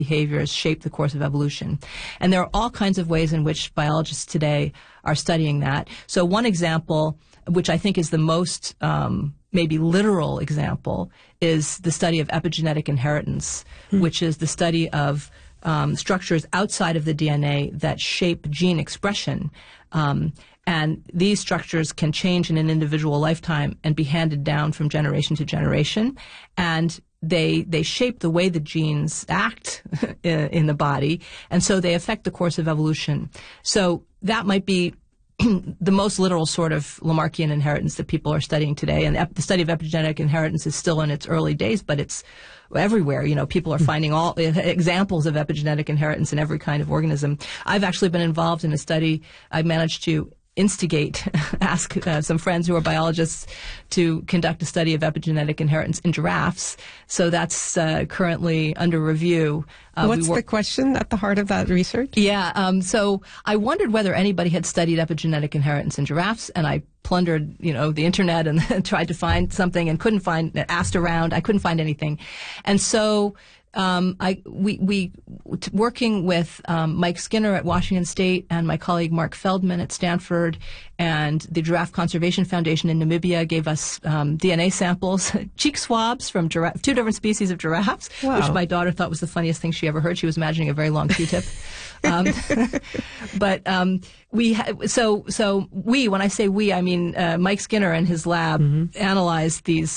behaviors shape the course of evolution. And there are all kinds of ways in which biologists today are studying that. So one example, which I think is the most maybe literal example, is the study of epigenetic inheritance, which is the study of structures outside of the DNA that shape gene expression. And these structures can change in an individual lifetime and be handed down from generation to generation. And they shape the way the genes act in the body, and so they affect the course of evolution. So that might be the most literal sort of Lamarckian inheritance that people are studying today. And the study of epigenetic inheritance is still in its early days, but it's everywhere. You know, people are finding all examples of epigenetic inheritance in every kind of organism. I've actually been involved in a study. I managed to ask some friends who are biologists to conduct a study of epigenetic inheritance in giraffes. So that's currently under review. What's the question at the heart of that research? Yeah, so I wondered whether anybody had studied epigenetic inheritance in giraffes, and I plundered, the internet and tried to find something and asked around. I couldn't find anything. And so working with Mike Skinner at Washington State and my colleague Mark Feldman at Stanford and the Giraffe Conservation Foundation in Namibia gave us DNA samples, cheek swabs from two different species of giraffes, wow, which my daughter thought was the funniest thing she ever heard. She was imagining a very long Q-tip. But when I say we, I mean Mike Skinner and his lab analyzed these